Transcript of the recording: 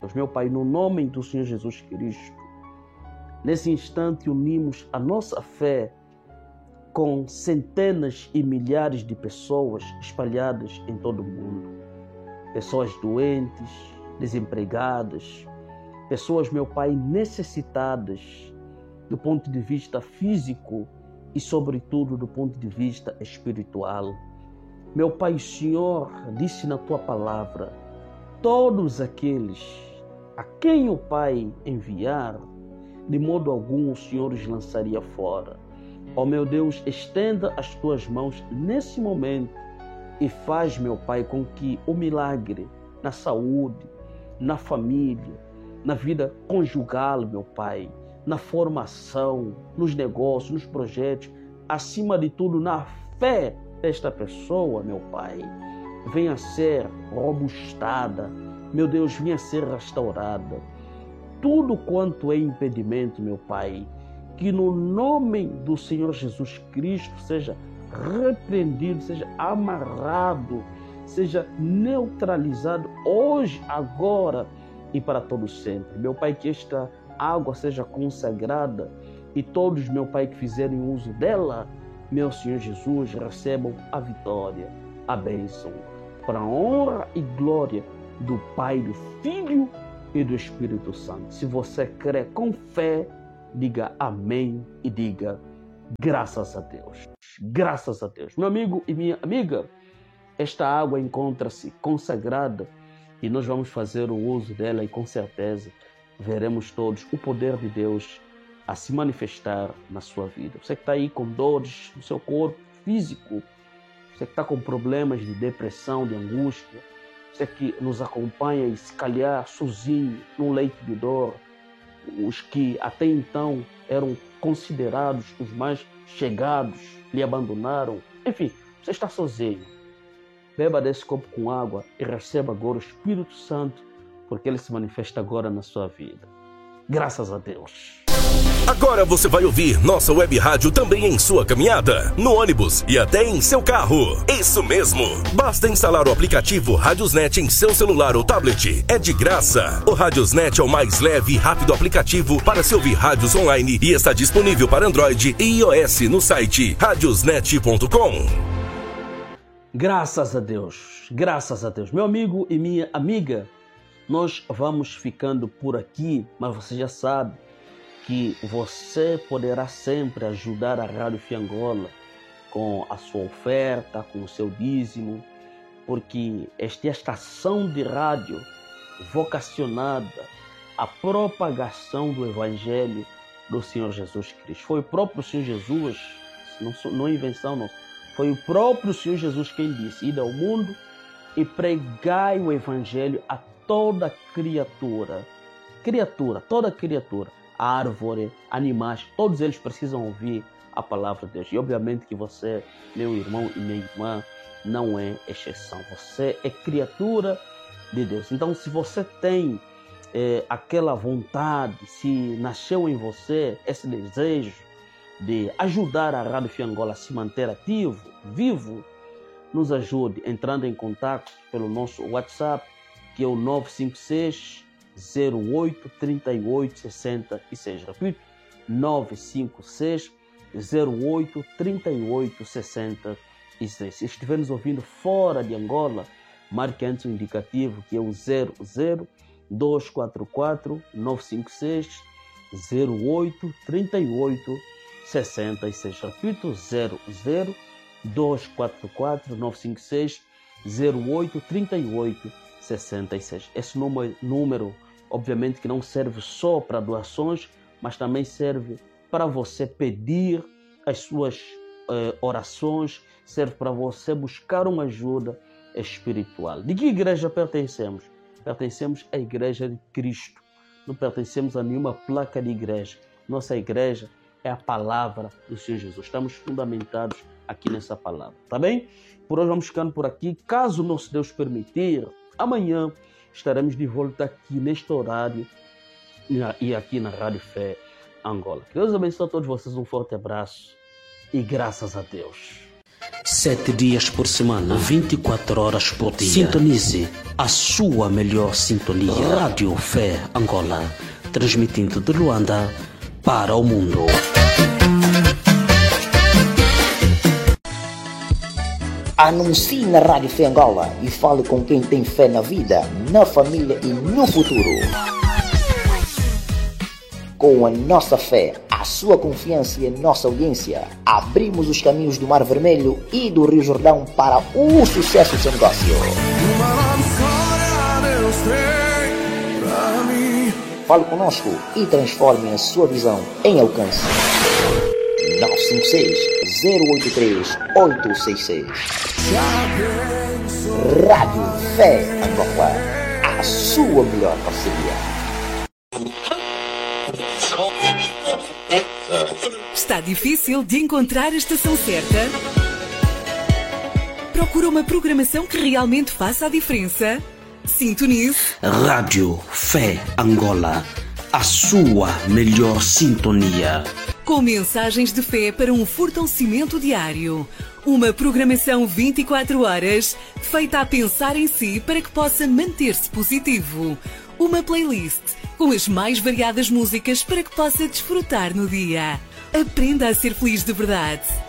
Mas, meu Pai, no nome do Senhor Jesus Cristo, nesse instante unimos a nossa fé com centenas e milhares de pessoas espalhadas em todo o mundo. Pessoas doentes, desempregadas, pessoas, meu Pai, necessitadas do ponto de vista físico e, sobretudo, do ponto de vista espiritual. Meu Pai, o Senhor disse na Tua palavra, todos aqueles a quem o Pai enviar, de modo algum o Senhor os lançaria fora. Ó meu Deus, estenda as Tuas mãos nesse momento e faz, meu Pai, com que o milagre na saúde, na família, na vida conjugal, meu Pai, na formação, nos negócios, nos projetos, acima de tudo na fé desta pessoa, meu Pai, venha ser robustada, meu Deus, venha ser restaurada. Tudo quanto é impedimento, meu Pai, que no nome do Senhor Jesus Cristo seja repreendido, seja amarrado, seja neutralizado hoje, agora e para todo sempre. Meu Pai, que esta água seja consagrada e todos, meu Pai, que fizerem uso dela, meu Senhor Jesus, recebam a vitória, a bênção, para a honra e glória do Pai, do Filho e do Espírito Santo. Se você crê com fé, diga amém e diga graças a Deus. Graças a Deus. Meu amigo e minha amiga, esta água encontra-se consagrada e nós vamos fazer o uso dela e com certeza veremos todos o poder de Deus a se manifestar na sua vida. Você que está aí com dores no seu corpo físico, você que está com problemas de depressão, de angústia, você que nos acompanha e se calhar sozinho, num leito de dor, os que até então eram considerados os mais chegados, lhe abandonaram. Enfim, você está sozinho. Beba desse copo com água e receba agora o Espírito Santo, porque ele se manifesta agora na sua vida. Graças a Deus. Agora você vai ouvir nossa web rádio também em sua caminhada, no ônibus e até em seu carro. Isso mesmo! Basta instalar o aplicativo Radiosnet em seu celular ou tablet. É de graça. O Radiosnet é o mais leve e rápido aplicativo para se ouvir rádios online e está disponível para Android e iOS no site radiosnet.com. Graças a Deus. Graças a Deus. Meu amigo e minha amiga, nós vamos ficando por aqui, mas você já sabe que você poderá sempre ajudar a Rádio Fiangola com a sua oferta, com o seu dízimo, porque esta é a estação de rádio vocacionada à propagação do Evangelho do Senhor Jesus Cristo. Foi o próprio Senhor Jesus, não é invenção, não. Foi o próprio Senhor Jesus quem disse: ide ao mundo e pregai o Evangelho a toda criatura. Toda criatura. Árvore, animais, todos eles precisam ouvir a palavra de Deus. E obviamente que você, meu irmão e minha irmã, não é exceção. Você é criatura de Deus. Então, se você tem aquela vontade, se nasceu em você esse desejo de ajudar a Rádio Fiangola a se manter ativo, vivo, nos ajude entrando em contato pelo nosso WhatsApp, que é o 956 08 38 66. Repito, 956 08 38 66. Se estiver nos ouvindo fora de Angola, marque antes o indicativo, que é o 00 244 956 08 38 66. Repito, 00 244 956 08 38 66. Esse número, obviamente, que não serve só para doações, mas também serve para você pedir as suas orações, serve para você buscar uma ajuda espiritual. De que igreja pertencemos? Pertencemos à Igreja de Cristo. Não pertencemos a nenhuma placa de igreja. Nossa igreja é a palavra do Senhor Jesus. Estamos fundamentados aqui nessa palavra, tá bem? Por hoje vamos ficando por aqui. Caso nosso Deus permitir, amanhã estaremos de volta aqui neste horário e aqui na Rádio Fé Angola. Que Deus abençoe a todos vocês, um forte abraço e graças a Deus. 7 dias por semana, 24 horas por dia. Sintonize a sua melhor sintonia. Rádio Fé Angola, transmitindo de Luanda para o mundo. Anuncie na Rádio Fé Angola e fale com quem tem fé na vida, na família e no futuro. Com a nossa fé, a sua confiança e a nossa audiência, abrimos os caminhos do Mar Vermelho e do Rio Jordão para o sucesso do seu negócio. Fale conosco e transforme a sua visão em alcance. 956-083-866. Rádio Fé Angola, a sua melhor parceria. Está difícil de encontrar a estação certa? Procura uma programação que realmente faça a diferença? Sintonize Rádio Fé Angola, a sua melhor sintonia. Com mensagens de fé para um fortalecimento diário. Uma programação 24 horas, feita a pensar em si para que possa manter-se positivo. Uma playlist com as mais variadas músicas para que possa desfrutar no dia. Aprenda a ser feliz de verdade.